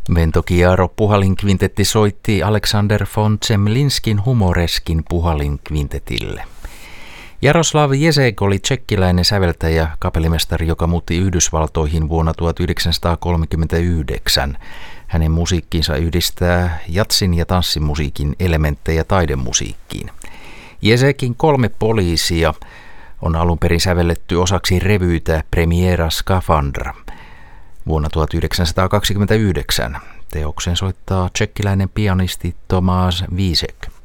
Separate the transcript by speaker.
Speaker 1: Vento Chiaro puhalinkvintetti soitti Aleksander von Zemlinskin Humoreskin puhalinkvintetille. Jaroslav Ježek oli tšekkiläinen säveltäjä, kapellimestari, joka muutti Yhdysvaltoihin vuonna 1939. Hänen musiikkinsa yhdistää jatsin ja tanssimusiikin elementtejä taidemusiikkiin. Ježekin 3 poliisia on alun perin sävelletty osaksi revyytä Premiera Skafandra vuonna 1929. Teoksen soittaa tšekkiläinen pianisti Tomáš Vízek.